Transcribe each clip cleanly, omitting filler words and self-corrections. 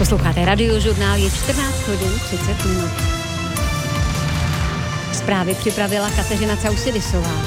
Posloucháte Radiožurnál, je 14 hodin 30 minut. Zprávy připravila Kateřina Causidisová.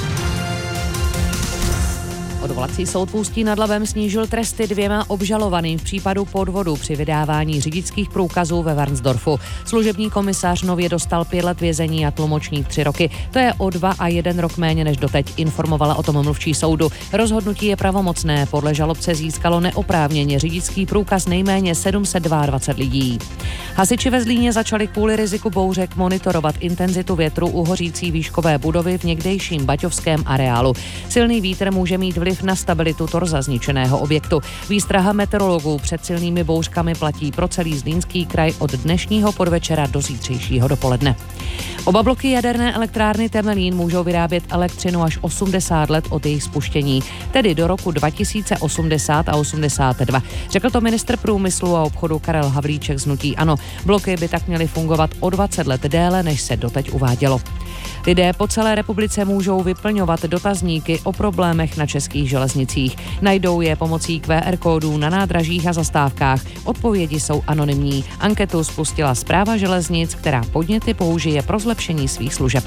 Odvolací soud v Ústí nad Labem snížil tresty 2 obžalovaným v případu podvodu při vydávání řidičských průkazů ve Varnsdorfu. Služební komisař nově dostal 5 let vězení a tlumočník 3 roky. To je o 2 a 1 rok méně než doteď, informovala o tom mluvčí soudu. Rozhodnutí je pravomocné, podle žalobce získalo neoprávněně řidičský průkaz nejméně 722 lidí. Hasiči ve Zlíně začali kvůli riziku bouřek monitorovat intenzitu větru u hořící výškové budovy v někdejším baťovském areálu. Silný vítr může mít vliv na stabilitu torza zničeného objektu. Výstraha meteorologů před silnými bouřkami platí pro celý Zlínský kraj od dnešního podvečera do zítřejšího dopoledne. Oba bloky jaderné elektrárny Temelín můžou vyrábět elektřinu až 80 let od jejich spuštění, tedy do roku 2080 a 82. Řekl to ministr průmyslu a obchodu Karel Havlíček z hnutí ANO. Bloky by tak měly fungovat o 20 let déle, než se doteď uvádělo. Lidé po celé republice můžou vyplňovat dotazníky o problémech na českých železnicích. Najdou je pomocí QR kódů na nádražích a zastávkách. Odpovědi jsou anonymní. Anketu spustila Správa železnic, která podněty použije pro zlepšení svých služeb.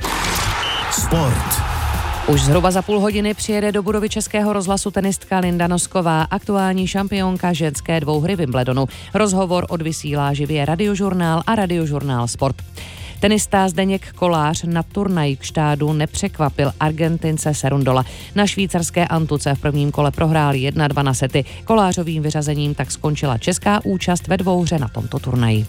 Sport. Už zhruba za půl hodiny přijede do budovy Českého rozhlasu tenistka Linda Nosková, aktuální šampionka ženské dvouhry Wimbledonu. Rozhovor odvysílá živě Radiožurnál a Radiožurnál Sport. Tenista Zdeněk Kolář na turnaji k štádu nepřekvapil Argentince Serundola. Na švýcarské Antuce v prvním kole prohráli 1-2 na sety. Kolářovým vyřazením tak skončila česká účast ve dvouhře na tomto turnaji.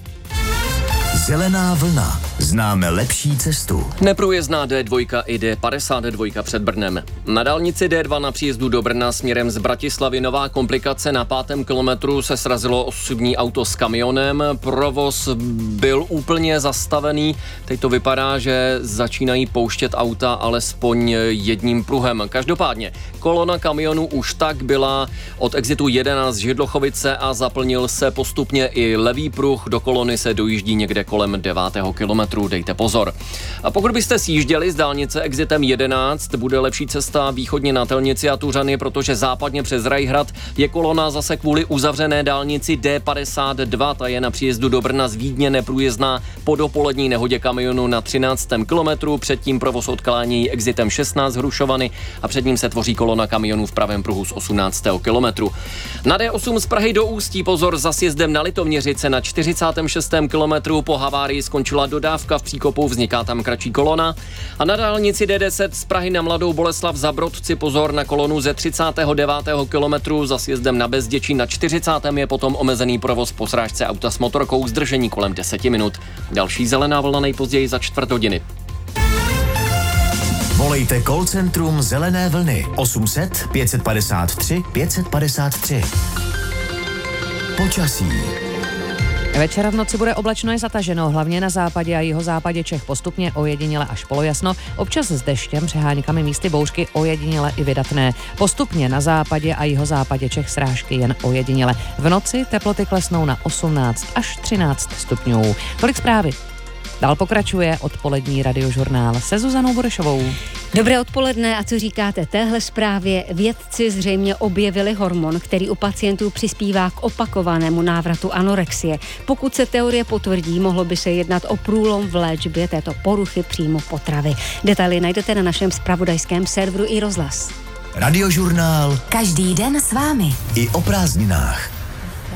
Zelená vlna. Známe lepší cestu. Neprůjezdná D2 i D52 před Brnem. Na dálnici D2 na příjezdu do Brna směrem z Bratislavy nová komplikace. Na 5. kilometru se srazilo osobní auto s kamionem. Provoz byl úplně zastavený. Teď to vypadá, že začínají pouštět auta alespoň jedním pruhem. Každopádně kolona kamionů už tak byla od exitu 11 Židlochovice a zaplnil se postupně i levý pruh. Do kolony se dojíždí někde kolem 9. kilometru, dejte pozor. A pokud byste sjížděli z dálnice exitem 11, bude lepší cesta východně na Telnici a Tuřany, protože západně přes Rajhrad je kolona zase kvůli uzavřené dálnici D52, ta je na příjezdu do Brna z Vídně neprůjezdná po dopolední nehodě kamionu na 13. kilometru, předtím provoz odklání exitem 16 Hrušovany a před ním se tvoří kolona kamionů v pravém pruhu z 18. kilometru. Na D8 z Prahy do Ústí pozor za sjezdem na Litoměřice na 46. kilometru po havárii skončila dodávka, v příkopu vzniká tam kratší kolona a na dálnici D10 z Prahy na Mladou Boleslav za Brodci pozor na kolonu ze 39. kilometru za sjezdem na Bezděčí na 40. je potom omezený provoz po srážce auta s motorkou, zdržení kolem 10 minut. Další zelená vlna nejpozději za 4 hodiny. Volejte call centrum Zelené vlny 800 553 553. Počasí. Večera v noci bude oblačno i zataženo, hlavně na západě a jihozápadě Čech postupně ojediněle až polojasno, občas s deštěm, přeháňkami místy bouřky ojediněle i vydatné. Postupně na západě a jihozápadě Čech srážky jen ojediněle. V noci teploty klesnou na 18 až 13 stupňů. Tolik zprávy. Dál pokračuje odpolední Radiožurnál se Zuzanou Burešovou. Dobré odpoledne, a co říkáte téhle zprávě? Vědci zřejmě objevili hormon, který u pacientů přispívá k opakovanému návratu anorexie. Pokud se teorie potvrdí, mohlo by se jednat o průlom v léčbě této poruchy příjmu potravy. Detaily najdete na našem zpravodajském serveru iRozhlas. Radiožurnál. Každý den s vámi. I o prázdninách.